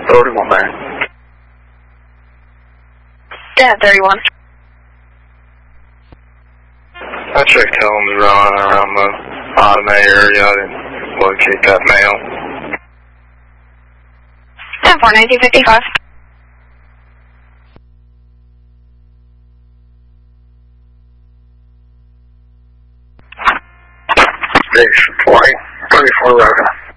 31, man. Yeah, 31. I checked Helms around the Ottoman area. I didn't locate that male. 10-4, 1955. Base 20, 34 Roger.